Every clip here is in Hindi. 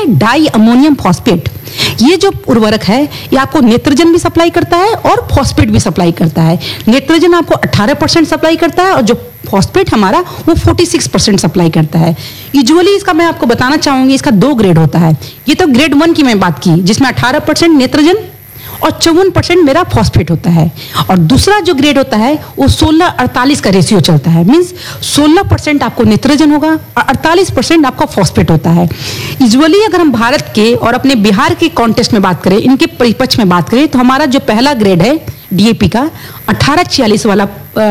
है डाई अमोनियम फॉस्फेट। ये जो उर्वरक है ये आपको नेत्रजन भी सप्लाई करता है और फॉस्फेट भी सप्लाई करता है। नेत्रजन आपको 18% सप्लाई करता है और जो फॉस्फेट हमारा वो 46% सप्लाई करता है। यूजुअली इसका मैं आपको बताना चाहूंगी, इसका 2 ग्रेड होता है। ये तो ग्रेड 1 की मैं बात की जिसमें 18% नेत्रजन और 54% मेरा फॉस्फेट होता है। और दूसरा जो ग्रेड होता है वो 16-48 का रेशियो चलता है। मींस 16% आपको नेत्रजन होगा और 48% आपका फॉस्फेट होता है। यूजुअली अगर हम भारत के और अपने बिहार के कॉन्टेक्स्ट में बात करें, इनके परिपक्ष में बात करें, तो हमारा जो पहला ग्रेड है डीएपी का 18-46 वाला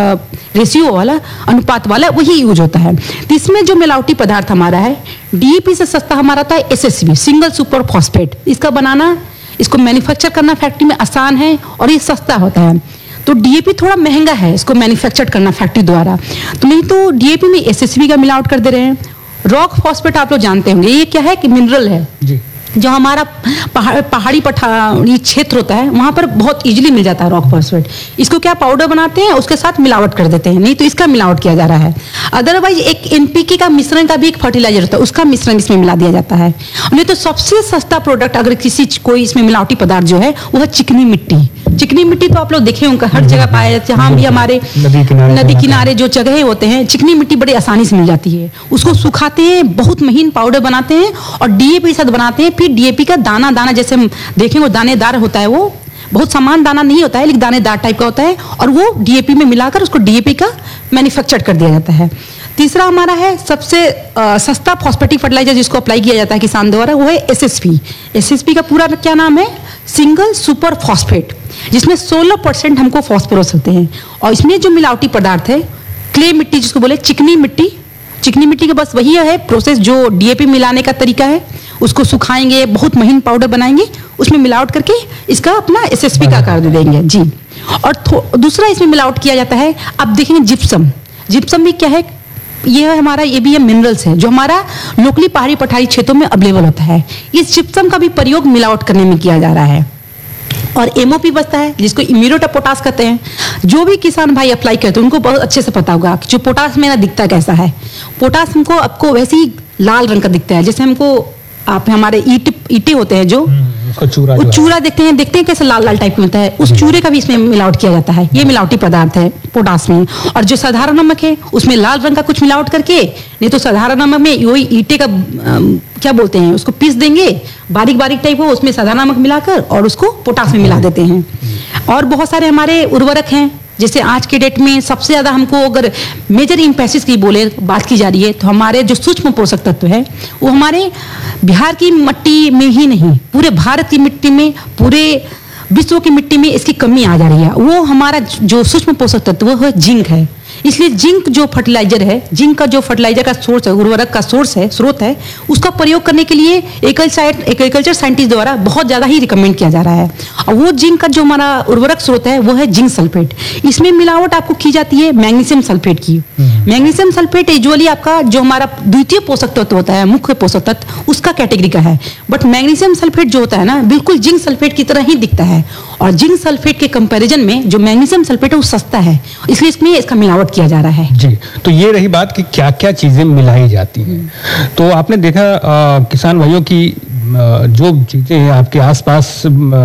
रेशियो वाला अनुपात वाला वही यूज होता है। तो इसमें जो मिलावटी पदार्थ हमारा है, डीएपी से सस्ता हमारा था एसएसपी, सिंगल सुपर फॉस्फेट। इसका बनाना, इसको मैन्युफैक्चर करना फैक्ट्री में आसान है और ये सस्ता होता है। तो डीएपी थोड़ा महंगा है इसको मैन्युफैक्चर करना फैक्ट्री द्वारा। तो नहीं तो डीएपी में एसएसपी का मिलावट कर दे रहे हैं। रॉक फॉस्फेट आप लोग जानते होंगे, ये क्या है कि मिनरल है जी। जो हमारा पहाड़ी ये क्षेत्र होता है वहां पर बहुत इजीली मिल जाता है रॉक फॉस्फेट। इसको क्या पाउडर बनाते हैं, उसके साथ मिलावट कर देते हैं, नहीं तो इसका मिलावट किया जा रहा है। अदरवाइज एक एनपीके का मिश्रण का भी एक फर्टिलाइजर होता है, उसका मिश्रण इसमें मिला दिया जाता है। नहीं तो सबसे सस्ता प्रोडक्ट अगर कोई इसमें मिलावटी पदार्थ जो है वो है चिकनी मिट्टी। चिकनी मिट्टी तो आप लोग देखे होंगे हर जगह पाया जाता है। जहाँ भी हमारे नदी किनारे जो जगह होते हैं, चिकनी मिट्टी बड़ी आसानी से मिल जाती है। उसको सुखाते हैं, बहुत महीन पाउडर बनाते हैं और डीएपी साथ बनाते हैं। फिर डीएपी का दाना दाना जैसे हम देखेंगे वो दानेदार होता है, वो बहुत समान दाना नहीं होता है लेकिन दानेदार टाइप का होता है और वो डीएपी में मिलाकर उसको डीएपी का मैन्युफैक्चर कर दिया जाता है। तीसरा हमारा है सबसे सस्ता फॉस्फेटिक फर्टिलाइजर जिसको अप्लाई किया जाता है किसान द्वारा, वो है एसएसपी। एसएसपी का पूरा क्या नाम है, सिंगल सुपर फॉस्फेट, जिसमें 16% हमको फॉस्फोरस होते हैं। और इसमें जो मिलावटी पदार्थ है क्ले मिट्टी जिसको बोले चिकनी मिट्टी, चिकनी मिट्टी का बस वही है प्रोसेस जो डीएपी मिलाने का तरीका है। उसको सुखाएंगे, बहुत महीन पाउडर बनाएंगे, उसमें मिलावट करके इसका अपना एसएसपी का आकार दे देंगे जी। और दूसरा इसमें मिलावट किया जाता है, अब देखेंगे जिप्सम। जिप्सम भी क्या है, ये है हमारा, ये भी है मिनरल्स है जो हमारा लोकली पहाड़ी पठारी क्षेत्रों में अवेलेबल होता है। इस जिप्सम का भी प्रयोग मिलावट करने में किया जा रहा है। और एमओपी बचता है जिसको इम्यूरेट ऑफ पोटास कहते हैं। जो भी किसान भाई अप्लाई करते हैं उनको बहुत अच्छे से पता होगा कि जो पोटास मेरा दिखता कैसा है। पोटास हमको आपको वैसे ही लाल रंग का दिखता है, जैसे हमको आप हमारे ईटे होते हैं जो चूरा देखते हैं कैसे लाल लाल टाइप में होता है, उस चूरे का भी इसमें मिलावट किया जाता है। ये मिलावटी पदार्थ है पोटास में। और जो साधारण नमक है उसमें लाल रंग का कुछ मिलावट करके, नहीं तो साधारण नमक में वही ईटे का क्या बोलते हैं उसको पीस देंगे बारीक बारीक टाइप हो, उसमें साधारण नमक मिलाकर और उसको पोटास में मिला देते हैं। और बहुत सारे हमारे उर्वरक हैं, जैसे आज के डेट में सबसे ज्यादा हमको अगर मेजर इम्पैसिस की बोले बात की जा रही है तो हमारे जो सूक्ष्म पोषक तत्व है वो हमारे बिहार की मिट्टी में ही नहीं, पूरे भारत की मिट्टी में, पूरे विश्व की मिट्टी में इसकी कमी आ जा रही है। वो हमारा जो सूक्ष्म पोषक तत्व वो है जिंक है। इसलिए जिंक जो फर्टिलाइजर है, जिंक का जो फर्टिलाइजर का सोर्स है, उर्वरक का सोर्स है, स्रोत है, उसका प्रयोग करने के लिए एग्रीकल्चर साइंटिस्ट द्वारा बहुत ज्यादा ही रिकमेंड किया जा रहा है। और वो जिंक का जो हमारा उर्वरक स्रोत है वो है जिंक सल्फेट। इसमें मिलावट आपको की जाती है मैग्नीशियम सल्फेट की। मैग्नीशियम सल्फेट यूजुअली आपका जो हमारा द्वितीय पोषक तत्व होता है, मुख्य पोषक तत्व, उसका कैटेगरी का है। बट मैग्नीशियम सल्फेट जो होता है ना, बिल्कुल जिंक सल्फेट की तरह ही दिखता है। और जिंक सल्फेट के कंपैरिजन में जो मैग्नीशियम सल्फेट है वो सस्ता है, इसलिए इसमें इसका मिलावट किया जा रहा है जी। तो ये रही बात कि क्या क्या चीजें मिलाई जाती हैं। तो आपने देखा किसान भाइयों की जो चीजें आपके आसपास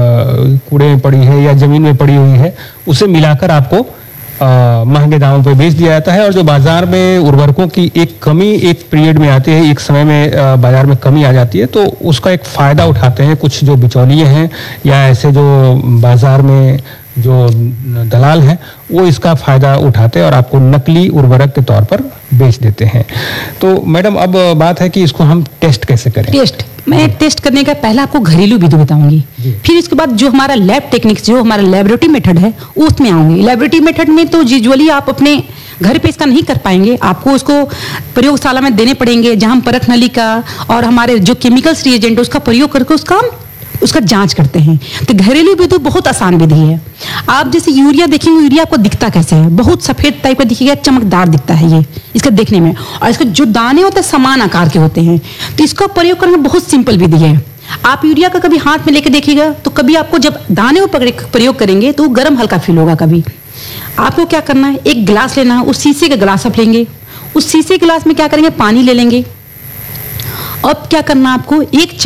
कूड़े में पड़ी है या जमीन में पड़ी हुई है उसे मिलाकर आपको महंगे दामों पर बेच दिया जाता है। और जो बाजार में उर्वरकों की एक कमी एक पीरियड में आती है, एक समय में बाजार में कमी आ जाती है, तो उसका एक फायदा उठाते हैं कुछ जो बिचौलिए हैं या ऐसे जो बाजार में जो दलाल हैं, वो इसका फायदा उठाते हैं और आपको नकली उर्वरक के तौर पर बेच देते हैं। तो मैडम अब बात है कि इसको हम टेस्ट कैसे करें। मैं टेस्ट करने का पहले आपको घरेलू विधि बताऊंगी, फिर इसके बाद जो हमारा लैब टेक्निक्स, जो हमारा लेबोरेटरी मेथड है उसमें आऊंगी। लेबोरेटरी मेथड में तो यूजुअली आप अपने घर पे इसका नहीं कर पाएंगे, आपको उसको प्रयोगशाला में देने पड़ेंगे, जहां हम परख नली का और हमारे जो केमिकल्स रिएजेंट उसका प्रयोग करके उसका जांच करते हैं। तो घरेलू विधि बहुत आसान विधि है। आप जैसे यूरिया देखेंगे, यूरिया आपको दिखता कैसे है, बहुत सफेद टाइप का दिखेगा, चमकदार दिखता है ये इसका देखने में, और इसके जो दाने होते हैं समान आकार के होते हैं। तो इसका प्रयोग करना बहुत सिंपल विधि है। आप यूरिया का कभी हाथ में लेके देखिएगा तो कभी आपको जब दाने को प्रयोग करेंगे तो गर्म हल्का फील होगा। कभी आपको क्या करना है, एक गिलास लेना है, उस शीशे का गिलास आप लेंगे, उस शीशे गिलास में क्या करेंगे, पानी ले लेंगे। अब क्या करना है आपको, एक